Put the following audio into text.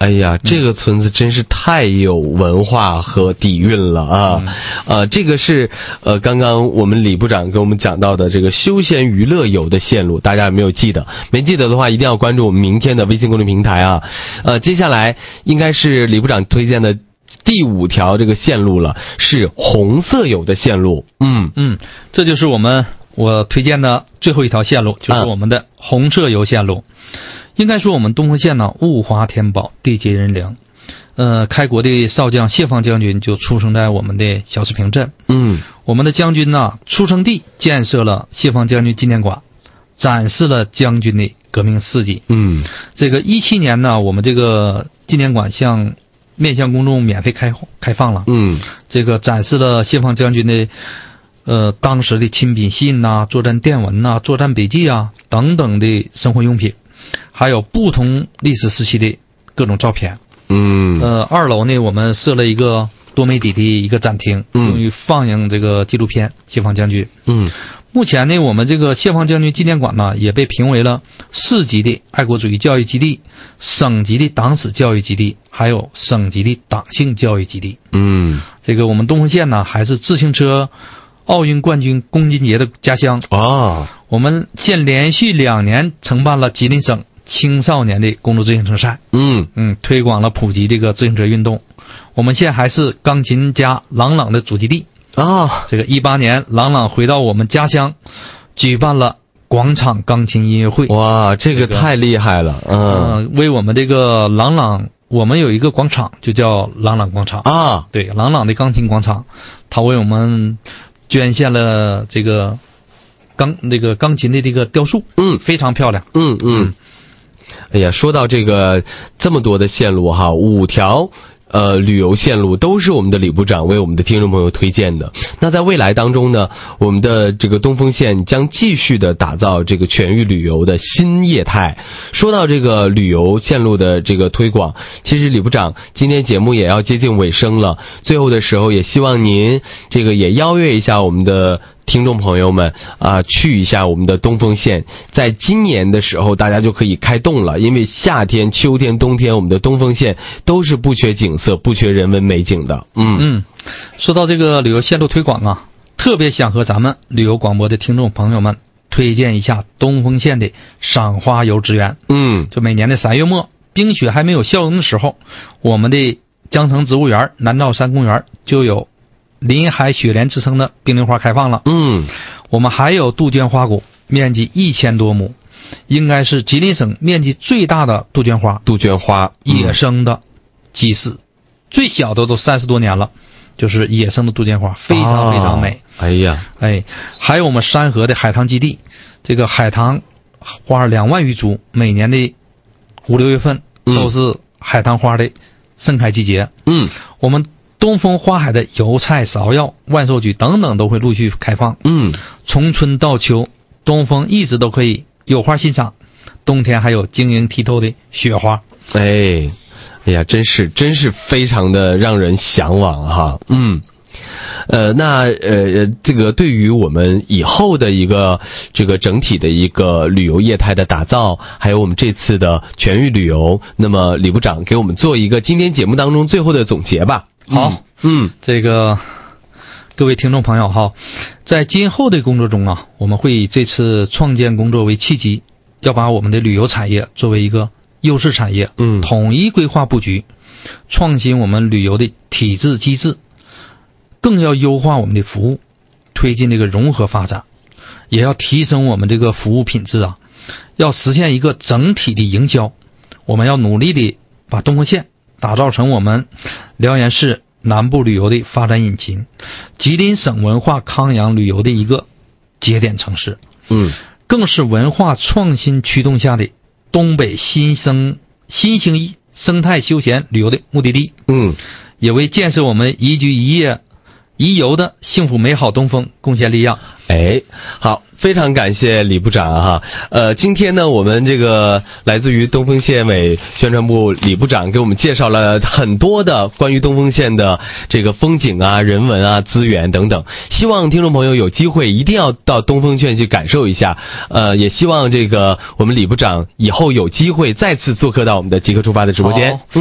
哎呀，这个村子真是太有文化和底蕴了啊！这个是刚刚我们李部长给我们讲到的这个休闲娱乐游的线路，大家有没有记得？没记得的话，一定要关注我们明天的微信公众平台啊！接下来应该是李部长推荐的第5条这个线路了，是红色游的线路。 这就是我推荐的最后一条线路，就是我们的红色游线路。应该说我们东丰县呢，物华天宝，地结人良。开国的少将谢放将军就出生在我们的小石坪镇。我们的将军呢，出生地建设了谢放将军纪念馆，展示了将军的革命事迹。这个17年呢，我们这个纪念馆面向公众免费开放了。这个展示了谢放将军的当时的亲笔信呐、作战电文呐、作战笔记啊等等的生活用品，还有不同历史时期的各种照片。2楼呢，我们设了一个多媒体的一个展厅，用于放映这个纪录片谢放将军。目前呢，我们这个谢放将军纪念馆呢，也被评为了市级的爱国主义教育基地、省级的党史教育基地，还有省级的党性教育基地。这个我们东丰县呢，还是自行车奥运冠军龚金杰的家乡。我们县连续2年承办了吉林省青少年的公路自行车赛。推广了普及这个自行车运动。我们县还是钢琴家郎朗的祖籍地。这个18年，郎朗回到我们家乡，举办了广场钢琴音乐会。 哇，这个太厉害了。 为我们这个郎朗，我们有一个广场就叫郎朗广场啊。对，郎朗的钢琴广场，他为我们捐献了这个钢琴的这个雕塑。非常漂亮。 哎呀，说到这个这么多的线路哈，5条旅游线路都是我们的李部长为我们的听众朋友推荐的。那在未来当中呢，我们的这个东丰县将继续的打造这个全域旅游的新业态。说到这个旅游线路的这个推广，其实李部长今天节目也要接近尾声了，最后的时候也希望您这个也邀约一下我们的听众朋友们去一下我们的东丰县。在今年的时候大家就可以开动了，因为夏天、秋天、冬天我们的东丰县都是不缺景色、不缺人文美景的。 说到这个旅游线路推广啊，特别想和咱们旅游广播的听众朋友们推荐一下东丰县的赏花游资源。就每年的3月末，冰雪还没有消融的时候，我们的江城植物园、南诏山公园就有林海雪莲之称的冰铃花开放了。我们还有杜鹃花谷，面积1000多亩，应该是吉林省面积最大的杜鹃花。野生的鸡市，最小的都30多年了，就是野生的杜鹃花，非常非常美。还有我们山河的海棠基地，这个海棠花2万余株，每年的5、6月份都是海棠花的盛开季节。我们东风花海的油菜、芍药、万寿菊等等都会陆续开放。从春到秋，东风一直都可以有花欣赏。冬天还有晶莹剔透的雪花。 哎呀，真是非常的让人向往哈。这个对于我们以后的一个这个整体的一个旅游业态的打造，还有我们这次的全域旅游，那么李部长给我们做一个今天节目当中最后的总结吧。 好，这个各位听众朋友哈，在今后的工作中啊，我们会以这次创建工作为契机，要把我们的旅游产业作为一个优势产业，统一规划布局，创新我们旅游的体制机制，更要优化我们的服务，推进这个融合发展，也要提升我们这个服务品质啊，要实现一个整体的营销。我们要努力的把东丰县打造成我们辽源市南部旅游的发展引擎，吉林省文化康养旅游的一个节点城市，更是文化创新驱动下的东北新兴生态休闲旅游的目的地，也为建设我们宜居宜业宜游的幸福美好东丰贡献力量。 好，非常感谢李部长哈。今天呢，我们这个来自于东丰县委宣传部李部长给我们介绍了很多的关于东丰县的这个风景啊、人文啊、资源等等。希望听众朋友有机会一定要到东丰县去感受一下。也希望这个我们李部长以后有机会再次做客到我们的即刻出发的直播间。